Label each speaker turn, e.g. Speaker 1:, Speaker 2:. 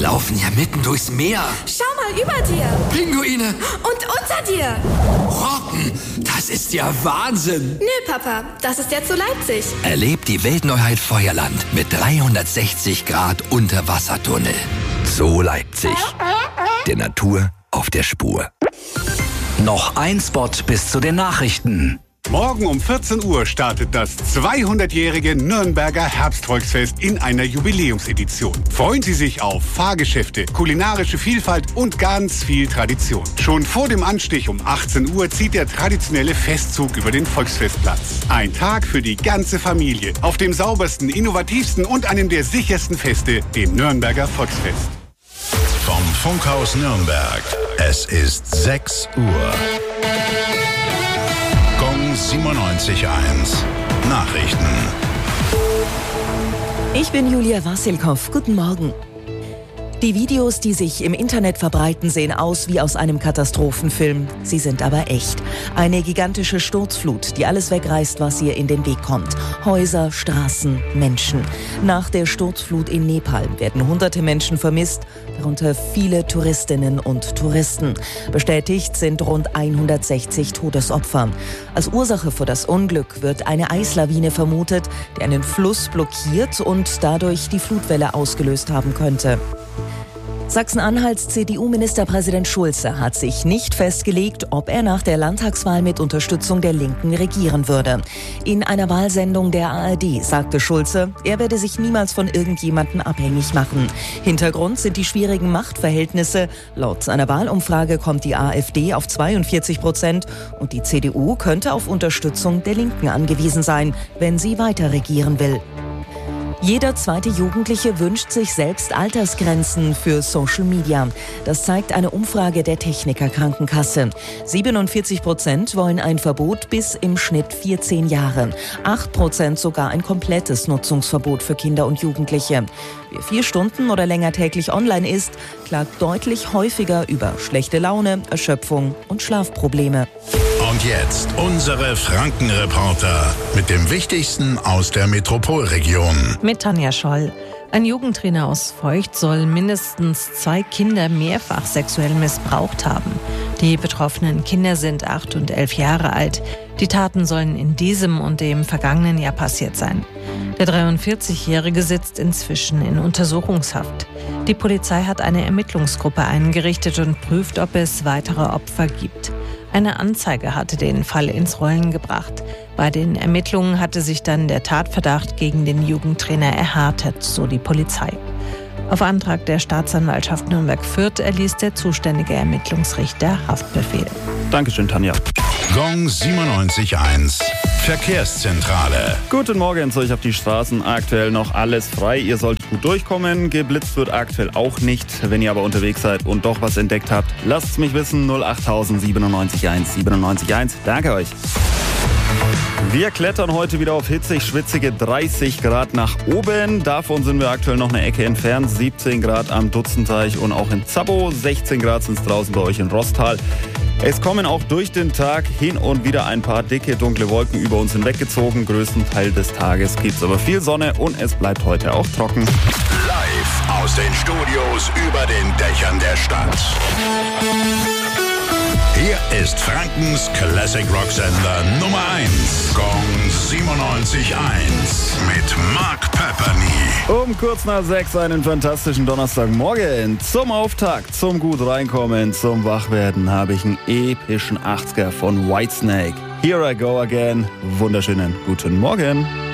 Speaker 1: laufen ja mitten durchs Meer.
Speaker 2: Schau mal über dir.
Speaker 1: Pinguine.
Speaker 2: Und unter dir.
Speaker 1: Rocken. Das ist ja Wahnsinn.
Speaker 2: Nö, Papa. Das ist jetzt so Leipzig.
Speaker 1: Erlebt die Weltneuheit Feuerland mit 360 Grad Unterwassertunnel. So Leipzig. Der Natur auf der Spur.
Speaker 3: Noch ein Spot bis zu den Nachrichten.
Speaker 4: Morgen um 14 Uhr startet das 200-jährige Nürnberger Herbstvolksfest in einer Jubiläumsedition. Freuen Sie sich auf Fahrgeschäfte, kulinarische Vielfalt und ganz viel Tradition. Schon vor dem Anstich um 18 Uhr zieht der traditionelle Festzug über den Volksfestplatz. Ein Tag für die ganze Familie auf dem saubersten, innovativsten und einem der sichersten Feste, dem Nürnberger Volksfest.
Speaker 5: Vom Funkhaus Nürnberg. Es ist 6 Uhr. Gong 97.1. Nachrichten.
Speaker 6: Ich bin Julia Wassilkow. Guten Morgen. Die Videos, die sich im Internet verbreiten, sehen aus wie aus einem Katastrophenfilm. Sie sind aber echt. Eine gigantische Sturzflut, die alles wegreißt, was ihr in den Weg kommt. Häuser, Straßen, Menschen. Nach der Sturzflut in Nepal werden hunderte Menschen vermisst, darunter viele Touristinnen und Touristen. Bestätigt sind rund 160 Todesopfer. Als Ursache für das Unglück wird eine Eislawine vermutet, die einen Fluss blockiert und dadurch die Flutwelle ausgelöst haben könnte. Sachsen-Anhalts CDU-Ministerpräsident Schulze hat sich nicht festgelegt, ob er nach der Landtagswahl mit Unterstützung der Linken regieren würde. In einer Wahlsendung der ARD sagte Schulze, er werde sich niemals von irgendjemandem abhängig machen. Hintergrund sind die schwierigen Machtverhältnisse. Laut einer Wahlumfrage kommt die AfD auf 42% und die CDU könnte auf Unterstützung der Linken angewiesen sein, wenn sie weiter regieren will. Jeder zweite Jugendliche wünscht sich selbst Altersgrenzen für Social Media. Das zeigt eine Umfrage der Techniker Krankenkasse. 47% wollen ein Verbot bis im Schnitt 14 Jahre. 8% sogar ein komplettes Nutzungsverbot für Kinder und Jugendliche. Wer 4 Stunden oder länger täglich online ist, klagt deutlich häufiger über schlechte Laune, Erschöpfung und Schlafprobleme.
Speaker 5: Und jetzt unsere Franken-Reporter mit dem Wichtigsten aus der Metropolregion.
Speaker 7: Mit Tanja Scholl. Ein Jugendtrainer aus Feucht soll mindestens 2 Kinder mehrfach sexuell missbraucht haben. Die betroffenen Kinder sind 8 und 11 Jahre alt. Die Taten sollen in diesem und dem vergangenen Jahr passiert sein. Der 43-Jährige sitzt inzwischen in Untersuchungshaft. Die Polizei hat eine Ermittlungsgruppe eingerichtet und prüft, ob es weitere Opfer gibt. Eine Anzeige hatte den Fall ins Rollen gebracht. Bei den Ermittlungen hatte sich dann der Tatverdacht gegen den Jugendtrainer erhärtet, so die Polizei. Auf Antrag der Staatsanwaltschaft Nürnberg-Fürth erließ der zuständige Ermittlungsrichter Haftbefehl.
Speaker 8: Dankeschön, Tanja.
Speaker 5: Gong 97.1. Verkehrszentrale.
Speaker 8: Guten Morgen, zu euch auf die Straßen. Aktuell noch alles frei. Ihr solltet gut durchkommen. Geblitzt wird aktuell auch nicht. Wenn ihr aber unterwegs seid und doch was entdeckt habt, lasst es mich wissen. 08000 97.1 97.1. Danke euch. Wir klettern heute wieder auf hitzig schwitzige 30 Grad nach oben. Davon sind wir aktuell noch eine Ecke entfernt. 17 Grad am Dutzenteich und auch in Zappo. 16 Grad sind es draußen bei euch in Rostal. Es kommen auch durch den Tag hin und wieder ein paar dicke, dunkle Wolken über uns hinweggezogen. Größten Teil des Tages gibt es aber viel Sonne und es bleibt heute auch trocken.
Speaker 5: Live aus den Studios über den Dächern der Stadt. Hier ist Frankens Classic Rock Sender Nummer 1. Gong 97.1 mit Mark Pepperny.
Speaker 8: Um kurz nach 6 einen fantastischen Donnerstagmorgen. Zum Auftakt, zum gut reinkommen, zum Wachwerden habe ich einen epischen 80er von Whitesnake. Here I Go Again. Wunderschönen guten Morgen.